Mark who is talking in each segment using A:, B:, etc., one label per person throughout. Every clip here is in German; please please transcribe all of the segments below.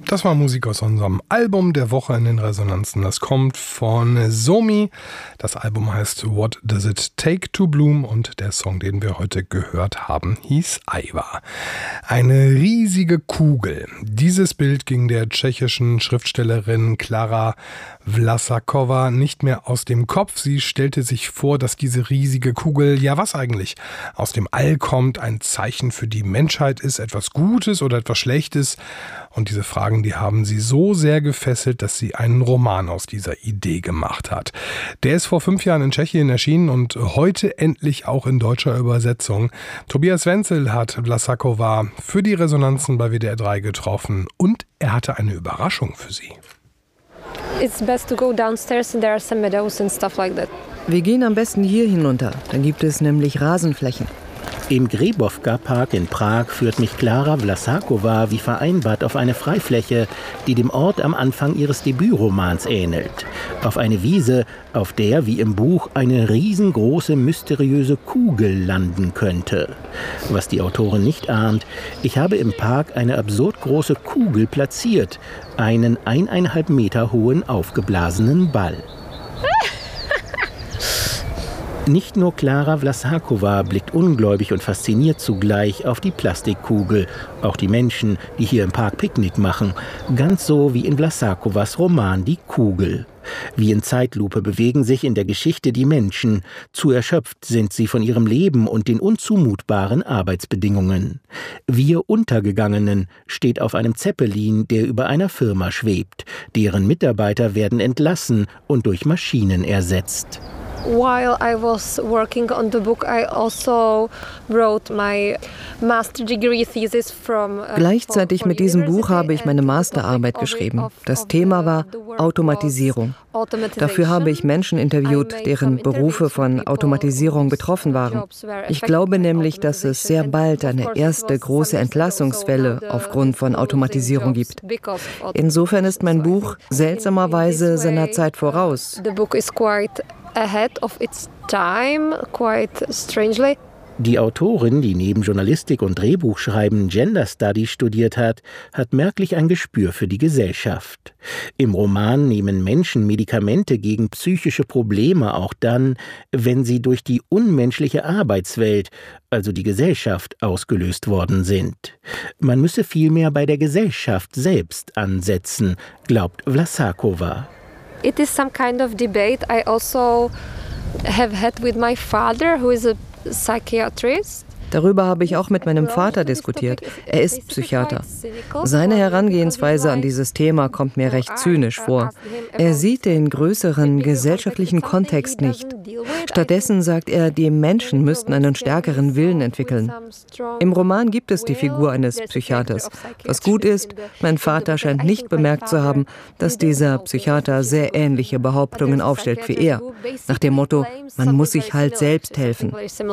A: Das war Musik aus unserem Album der Woche in den Resonanzen. Das kommt von Somi. Das Album heißt What Does It Take to Bloom und der Song, den wir heute gehört haben, hieß Aiwa. Eine riesige Kugel. Dieses Bild ging der tschechischen Schriftstellerin Klara Vlasakova nicht mehr aus dem Kopf. Sie stellte sich vor, dass diese riesige Kugel, ja was eigentlich, aus dem All kommt, ein Zeichen für die Menschheit ist, etwas Gutes oder etwas Schlechtes. Und diese Fragen, die haben sie so sehr gefesselt, dass sie einen Roman aus dieser Idee gemacht hat. Der ist vor 5 Jahren in Tschechien erschienen und heute endlich auch in deutscher Übersetzung. Tobias Wenzel hat Vlasakova für die Resonanzen bei WDR 3 getroffen und er hatte eine Überraschung für sie.
B: It's best to go downstairs and there are some meadows and stuff like that.
C: Wir gehen am besten hier hinunter, dann gibt es nämlich Rasenflächen.
D: Im Grebovka-Park in Prag führt mich Klara Vlasakova wie vereinbart auf eine Freifläche, die dem Ort am Anfang ihres Debütromans ähnelt. Auf eine Wiese, auf der, wie im Buch, eine riesengroße, mysteriöse Kugel landen könnte. Was die Autorin nicht ahnt, ich habe im Park eine absurd große Kugel platziert, einen 1,5 Meter hohen, aufgeblasenen Ball. Nicht nur Klara Vlasakova blickt ungläubig und fasziniert zugleich auf die Plastikkugel. Auch die Menschen, die hier im Park Picknick machen. Ganz so wie in Vlasakovas Roman Die Kugel. Wie in Zeitlupe bewegen sich in der Geschichte die Menschen. Zu erschöpft sind sie von ihrem Leben und den unzumutbaren Arbeitsbedingungen. Wir Untergegangenen steht auf einem Zeppelin, der über einer Firma schwebt. Deren Mitarbeiter werden entlassen und durch Maschinen ersetzt.
B: While I was working on the book, I also wrote my master degree thesis from.
C: Gleichzeitig mit diesem Buch habe ich meine Masterarbeit geschrieben. Das Thema war Automatisierung. Dafür habe ich Menschen interviewt, deren Berufe von Automatisierung betroffen waren. Ich glaube nämlich, dass es sehr bald eine erste große Entlassungswelle aufgrund von Automatisierung gibt. Insofern ist mein Buch seltsamerweise seiner Zeit voraus.
B: The book is quite ahead of its time, quite strangely.
D: Die Autorin, die neben Journalistik und Drehbuchschreiben Gender Studies studiert hat, hat merklich ein Gespür für die Gesellschaft. Im Roman nehmen Menschen Medikamente gegen psychische Probleme auch dann, wenn sie durch die unmenschliche Arbeitswelt, also die Gesellschaft, ausgelöst worden sind. Man müsse vielmehr bei der Gesellschaft selbst ansetzen, glaubt Vlasakova.
B: It is some kind of debate I also have had with my father, who is a psychiatrist.
C: Darüber habe ich auch mit meinem Vater diskutiert. Er ist Psychiater. Seine Herangehensweise an dieses Thema kommt mir recht zynisch vor. Er sieht den größeren gesellschaftlichen Kontext nicht. Stattdessen sagt er, die Menschen müssten einen stärkeren Willen entwickeln. Im Roman gibt es die Figur eines Psychiaters. Was gut ist, mein Vater scheint nicht bemerkt zu haben, dass dieser Psychiater sehr ähnliche Behauptungen aufstellt wie er. Nach dem Motto, man muss sich halt selbst helfen.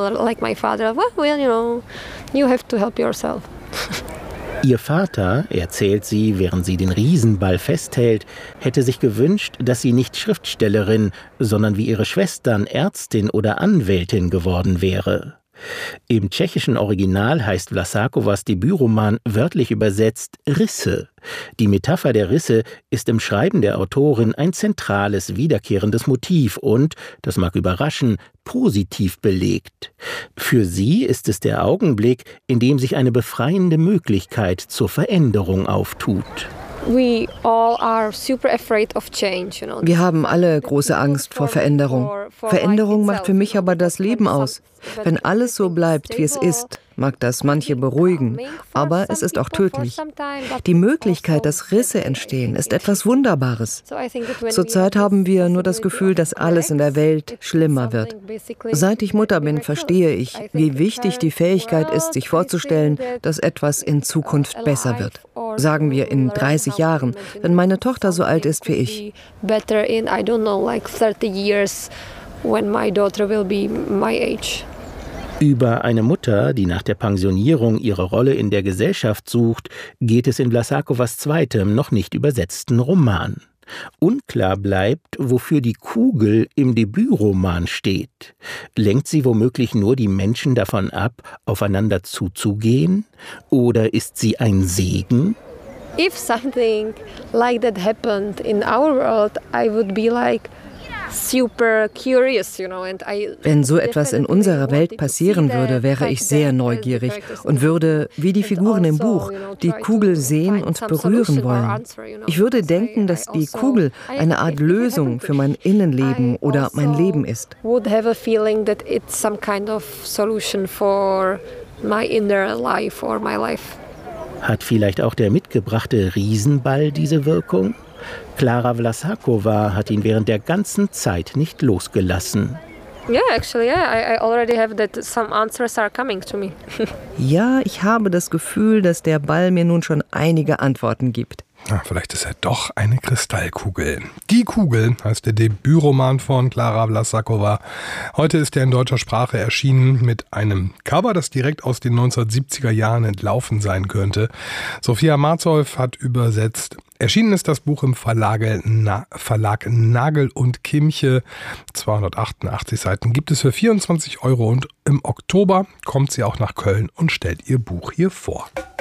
B: You have to help yourself.
D: Ihr Vater, erzählt sie, während sie den Riesenball festhält, hätte sich gewünscht, dass sie nicht Schriftstellerin, sondern wie ihre Schwestern Ärztin oder Anwältin geworden wäre. Im tschechischen Original heißt Vlasakovas Debütroman wörtlich übersetzt Risse. Die Metapher der Risse ist im Schreiben der Autorin ein zentrales, wiederkehrendes Motiv und, das mag überraschen, positiv belegt. Für sie ist es der Augenblick, in dem sich eine befreiende Möglichkeit zur Veränderung auftut.
B: We all are super afraid of change, you know.
C: Wir haben alle große Angst vor Veränderung. Veränderung macht für mich aber das Leben aus. Wenn alles so bleibt, wie es ist, mag das manche beruhigen, aber es ist auch tödlich. Die Möglichkeit, dass Risse entstehen, ist etwas Wunderbares. Zurzeit haben wir nur das Gefühl, dass alles in der Welt schlimmer wird. Seit ich Mutter bin, verstehe ich, wie wichtig die Fähigkeit ist, sich vorzustellen, dass etwas in Zukunft besser wird. Sagen wir in 30 Jahren, wenn meine Tochter so alt ist wie ich.
B: Better in, I don't know, like 30 years when my daughter will be my age.
D: Über eine Mutter, die nach der Pensionierung ihre Rolle in der Gesellschaft sucht, geht es in Vlasakovas zweitem, noch nicht übersetzten Roman. Unklar bleibt, wofür die Kugel im Debütroman steht. Lenkt sie womöglich nur die Menschen davon ab, aufeinander zuzugehen? Oder ist sie ein Segen?
B: if something like that happened in our world, I would be like super curious,
C: Wenn so etwas in unserer Welt passieren würde, wäre ich sehr neugierig und würde, wie die Figuren im Buch, die Kugel sehen und berühren wollen. Ich würde denken, dass die Kugel eine Art Lösung für mein Innenleben oder mein Leben ist.
B: Would have a feeling that it's some kind of solution for my inner life or my life.
D: Hat vielleicht auch der mitgebrachte Riesenball diese Wirkung? Klara Vlasakova hat ihn während der ganzen Zeit nicht losgelassen.
B: I already have that some answers are coming to me.
C: Ja, ich habe das Gefühl, dass der Ball mir nun schon einige Antworten gibt.
A: Vielleicht ist er doch eine Kristallkugel. Die Kugel heißt der Debütroman von Klara Vlasakova. Heute ist er in deutscher Sprache erschienen mit einem Cover, das direkt aus den 1970er Jahren entlaufen sein könnte. Sophia Marzow hat übersetzt. Erschienen ist das Buch im Verlag Nagel und Kimche. 288 Seiten gibt es für 24 € und im Oktober kommt sie auch nach Köln und stellt ihr Buch hier vor.